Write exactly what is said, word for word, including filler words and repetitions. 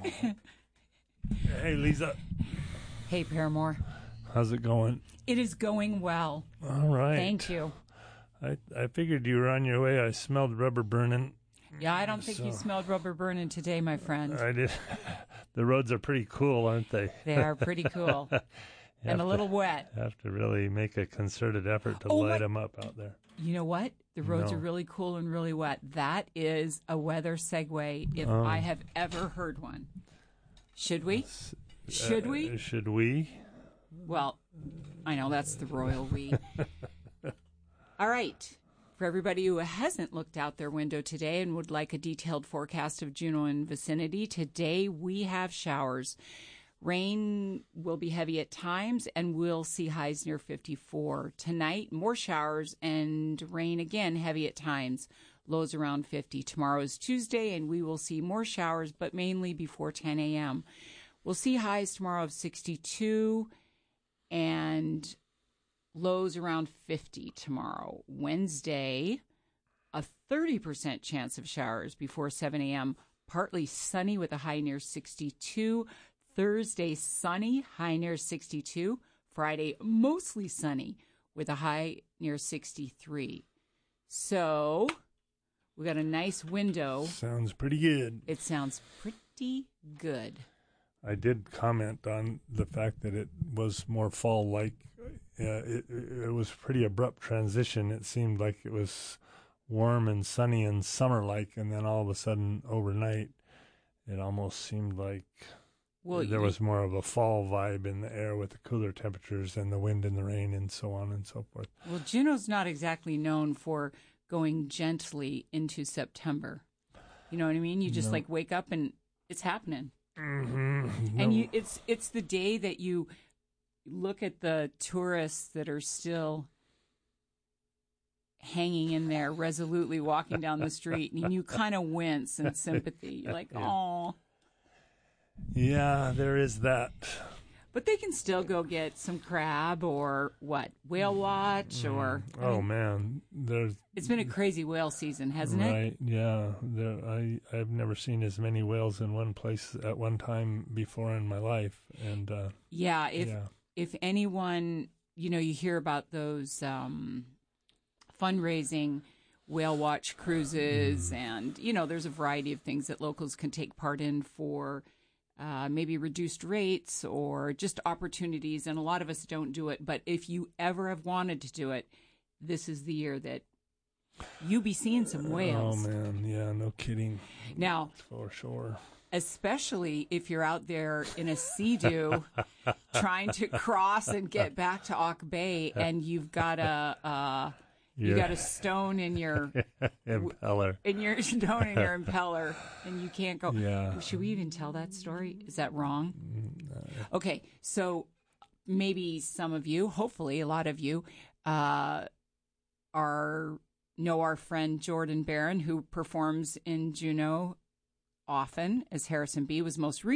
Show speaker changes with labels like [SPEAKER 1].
[SPEAKER 1] Hey, Lisa.
[SPEAKER 2] Hey, Paramore.
[SPEAKER 1] How's it going?
[SPEAKER 2] It is going well.
[SPEAKER 1] All right.
[SPEAKER 2] Thank you.
[SPEAKER 1] I, I figured you were on your way. I smelled rubber burning.
[SPEAKER 2] Yeah, I don't think
[SPEAKER 1] so.
[SPEAKER 2] you smelled rubber burning today, my friend.
[SPEAKER 1] I did. The roads are pretty cool, aren't they?
[SPEAKER 2] They are pretty cool. And a little
[SPEAKER 1] to,
[SPEAKER 2] wet.
[SPEAKER 1] Have to really make a concerted effort to
[SPEAKER 2] oh
[SPEAKER 1] light
[SPEAKER 2] my,
[SPEAKER 1] them up out there.
[SPEAKER 2] You know what? The roads
[SPEAKER 1] no.
[SPEAKER 2] are really cool and really wet. That is a weather segue if um, I have ever heard one. Should we? Should
[SPEAKER 1] uh,
[SPEAKER 2] we?
[SPEAKER 1] Should we?
[SPEAKER 2] Well, I know that's the royal we. All right. For everybody who hasn't looked out their window today and would like a detailed forecast of Juneau and vicinity, today we have showers. Rain will be heavy at times, and we'll see highs near fifty-four. Tonight, more showers and rain again, heavy at times. Lows around fifty. Tomorrow is Tuesday, and we will see more showers, but mainly before ten a.m. We'll see highs tomorrow of sixty-two and lows around fifty tomorrow. Wednesday, a thirty percent chance of showers before seven a.m. Partly sunny with a high near sixty-two. Thursday, sunny, high near sixty-two. Friday, mostly sunny with a high near sixty-three. So we got a nice window.
[SPEAKER 1] Sounds pretty good.
[SPEAKER 2] It sounds pretty good.
[SPEAKER 1] I did comment on the fact that it was more fall-like. Uh, it, it was a pretty abrupt transition. It seemed like it was warm and sunny and summer-like, and then all of a sudden, overnight, it almost seemed like well, there was more of a fall vibe in the air with the cooler temperatures and the wind and the rain and so on and so forth.
[SPEAKER 2] Well, Juneau's not exactly known for going gently into September. You know what I mean? You just, no. like, wake up and it's happening.
[SPEAKER 1] Mm-hmm.
[SPEAKER 2] And
[SPEAKER 1] no.
[SPEAKER 2] you, it's it's the day that you look at the tourists that are still hanging in there, resolutely walking down the street, and you kind of wince in sympathy. You're like, oh.
[SPEAKER 1] Yeah, there is that.
[SPEAKER 2] But they can still go get some crab or what, whale watch or.
[SPEAKER 1] Mm. Oh I mean, man, there's.
[SPEAKER 2] It's been a crazy whale season, hasn't
[SPEAKER 1] right,
[SPEAKER 2] it?
[SPEAKER 1] Right. Yeah, there, I I've never seen as many whales in one place at one time before in my life, and. Uh,
[SPEAKER 2] yeah, if
[SPEAKER 1] yeah.
[SPEAKER 2] if anyone, you know, you hear about those um, fundraising whale watch cruises, mm. and you know, there's a variety of things that locals can take part in for. Uh, maybe reduced rates or just opportunities, and a lot of us don't do it. But if you ever have wanted to do it, this is the year that you be seeing some whales.
[SPEAKER 1] Oh, man. Yeah, no kidding.
[SPEAKER 2] Now,
[SPEAKER 1] for sure.
[SPEAKER 2] Especially if you're out there in a Sea-Doo trying to cross and get back to Auk Bay, and you've got a... a You yeah. got a stone in your
[SPEAKER 1] impeller.
[SPEAKER 2] In your stone in your impeller, and you can't go.
[SPEAKER 1] Yeah.
[SPEAKER 2] Should we even tell that story? Is that wrong?
[SPEAKER 1] No.
[SPEAKER 2] Okay, so maybe some of you, hopefully a lot of you, uh, are know our friend Jordan Barron, who performs in Juneau often as Harrison B. was most recently.